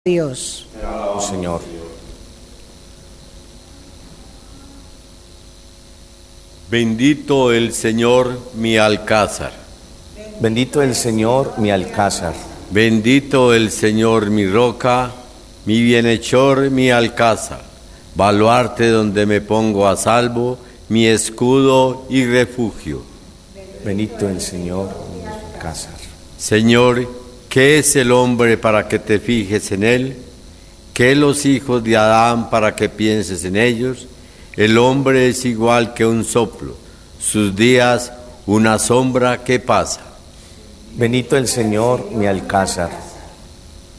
Dios. Señor. Bendito el Señor, mi alcázar. Bendito el Señor, mi alcázar. Bendito el Señor, mi roca, mi bienhechor, mi alcázar. Baluarte donde me pongo a salvo, mi escudo y refugio. Bendito el Señor, mi alcázar. Señor, ¿qué es el hombre para que te fijes en él? ¿Qué los hijos de Adán para que pienses en ellos? El hombre es igual que un soplo, sus días una sombra que pasa. Bendito el Señor, mi alcázar.